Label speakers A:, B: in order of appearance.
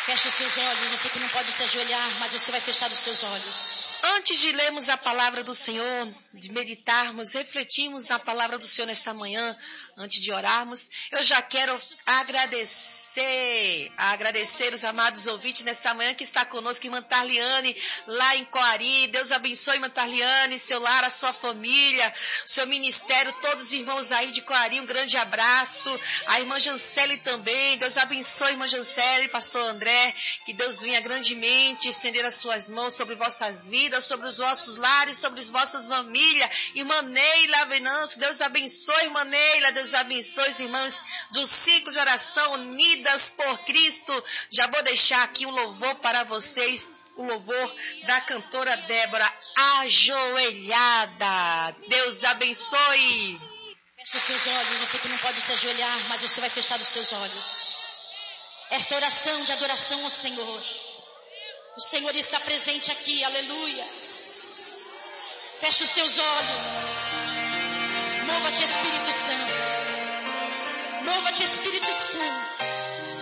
A: Feche os seus olhos, você que não pode se ajoelhar, mas você vai fechar os seus olhos.
B: Antes de lermos a palavra do Senhor, de meditarmos, refletirmos na palavra do Senhor nesta manhã, antes de orarmos, eu já quero agradecer os amados ouvintes nesta manhã que está conosco, irmã Tarliane, lá em Coari. Deus abençoe, irmã Tarliane, seu lar, a sua família, seu ministério, todos os irmãos aí de Coari, um grande abraço. A irmã Jancele também, Deus abençoe, irmã Jancele, pastor André, que Deus venha grandemente estender as suas mãos sobre vossas vidas, sobre os vossos lares, sobre as vossas famílias. Irmã Neila Venâncio, Deus abençoe, irmã Neila, Deus abençoe os irmãos do ciclo de oração Unidas por Cristo. Já vou deixar aqui um louvor para vocês, o louvor da cantora Débora, Ajoelhada. Deus abençoe.
A: Feche os seus olhos, você que não pode se ajoelhar, mas você vai fechar os seus olhos. Esta oração de adoração ao Senhor. O Senhor está presente aqui, aleluia. Feche os teus olhos. Mova-te, Espírito Santo. Mova-te, Espírito Santo.